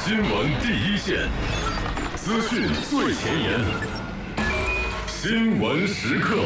新闻第一线，资讯最前沿，新闻时刻。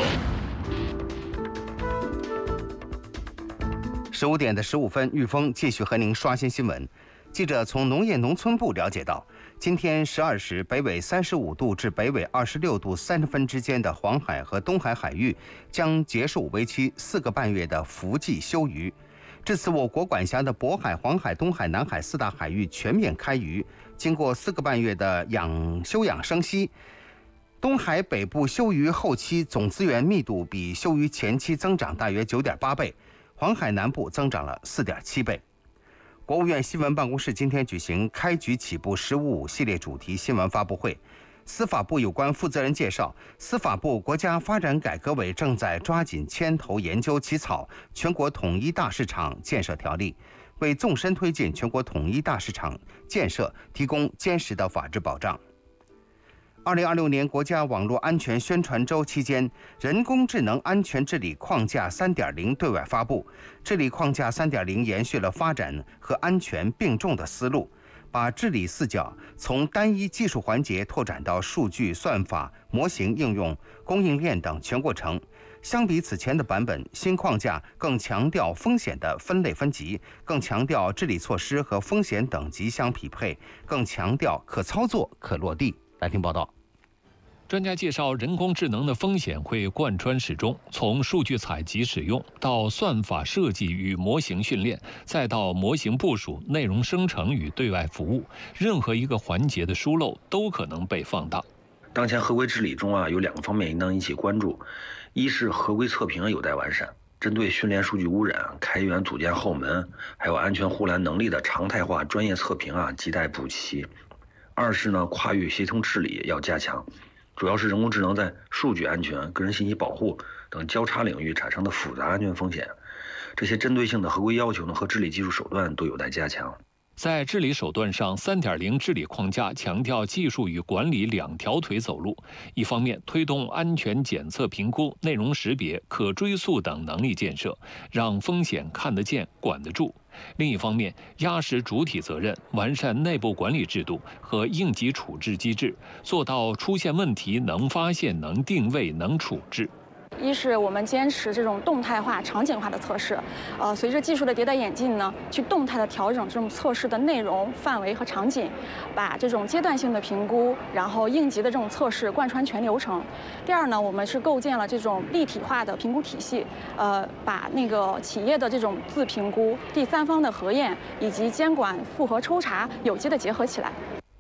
15点15分，玉峰继续和您刷新新闻。记者从农业农村部了解到，今天12时，北纬35度至北纬26度30分之间的黄海和东海海域将结束为期4个半月的伏季休渔。至此，我国管辖的渤海、黄海、东海、南海4大海域全面开渔。经过4个半月的休养生息，东海北部休渔后期总资源密度比休渔前期增长大约9.8倍，黄海南部增长了4.7倍。国务院新闻办公室今天举行开局起步“15+5”系列主题新闻发布会。司法部有关负责人介绍，司法部国家发展改革委正在抓紧牵头研究起草全国统一大市场建设条例，为纵深推进全国统一大市场建设提供坚实的法治保障。2026年国家网络安全宣传周期间，人工智能安全治理框架 3.0 对外发布。治理框架 3.0 延续了发展和安全并重的思路，把治理视角从单一技术环节拓展到数据、算法、模型应用、供应链等全过程。相比此前的版本，新框架更强调风险的分类分级，更强调治理措施和风险等级相匹配，更强调可操作、可落地。来听报道。 专家介绍，人工智能的风险会贯穿始终，从数据采集使用到算法设计与模型训练，再到模型部署、内容生成与对外服务，任何一个环节的疏漏都可能被放大。 当前合规治理中有2个方面应当引起关注，一是合规测评有待完善，针对训练数据污染、开源组件后门，还有安全护栏能力的常态化专业测评亟待补齐。二是跨域协同治理要加强，主要是人工智能在数据安全、个人信息保护等交叉领域产生的复杂安全风险，这些针对性的合规要求和治理技术手段都有待加强。 在治理手段上，3.0治理框架强调技术与管理2条腿走路。一方面，推动安全检测评估、内容识别、可追溯等能力建设，让风险看得见、管得住；另一方面，压实主体责任，完善内部管理制度和应急处置机制，做到出现问题能发现、能定位、能处置。 一是我们坚持这种动态化、场景化的测试，随着技术的迭代演进呢，去动态的调整这种测试的内容、范围和场景，把这种阶段性的评估，然后应急的这种测试贯穿全流程。第二呢，我们是构建了这种立体化的评估体系，把那个企业的这种自评估、第三方的核验以及监管复核抽查有机的结合起来。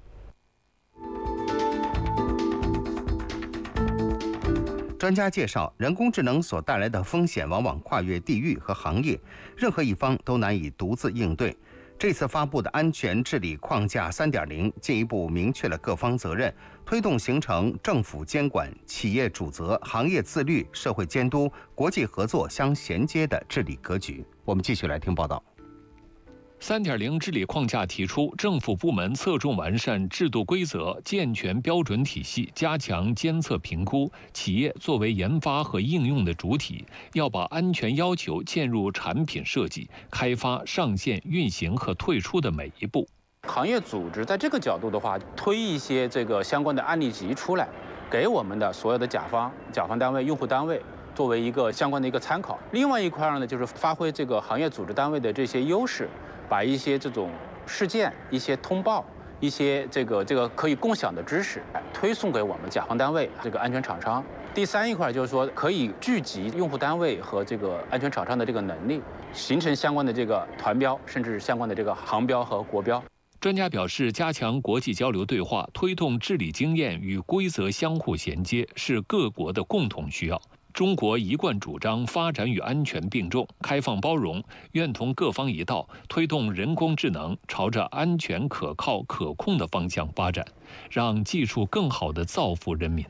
专家介绍，人工智能所带来的风险往往跨越地域和行业，任何一方都难以独自应对。这次发布的安全治理框架 3.0 进一步明确了各方责任，推动形成政府监管、企业主责、行业自律、社会监督、国际合作相衔接的治理格局。我们继续来听报道。 3.0治理框架提出，政府部门侧重完善制度规则，健全标准体系，加强监测评估。企业作为研发和应用的主体，要把安全要求嵌入产品设计、开发、上线、运行和退出的每一步。 行业组织在这个角度的话，推一些这个相关的案例集出来，给我们的所有的甲方单位、用户单位作为一个相关的一个参考。另外一块呢，就是发挥这个行业组织单位的这些优势，把一些这种事件、一些通报、一些这个可以共享的知识推送给我们甲方单位、这个安全厂商。第三一块就是说，可以聚集用户单位和这个安全厂商的这个能力，形成相关的这个团标，甚至相关的这个行标和国标。 专家表示，加强国际交流对话，推动治理经验与规则相互衔接，是各国的共同需要。中国一贯主张发展与安全并重，开放包容，愿同各方一道，推动人工智能朝着安全、可靠、可控的方向发展，让技术更好地造福人民。